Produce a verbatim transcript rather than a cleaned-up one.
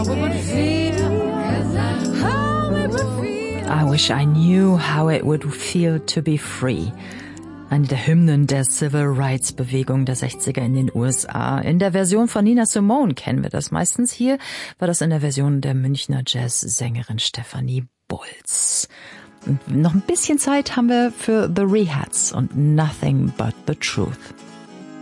I wish I knew how it would feel to be free. Eine der Hymnen der Civil Rights Bewegung der sechziger in den U S A. In der Version von Nina Simone kennen wir das meistens. Hier war das in der Version der Münchner Jazzsängerin Stefanie Bulls. Und noch ein bisschen Zeit haben wir für The Rehats und Nothing But the Truth.